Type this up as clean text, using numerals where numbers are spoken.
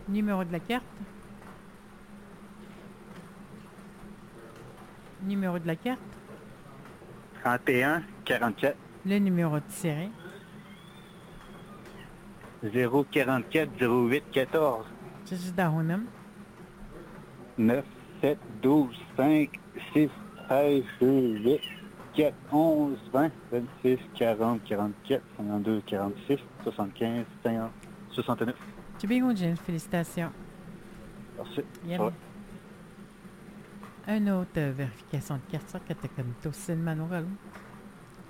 Numéro de la carte. Numéro de la carte. 31 44 Le numéro de série. 044 08 14 Jajidahunam. 9 7 12 5 6 13 2 8 4 11 20 26 40 44 52 46 75 50 69. Tibingoudjin, félicitations. Merci. Yalla. Un autre vérification de carte, ça, que t'as comme tout, c'est le manuel.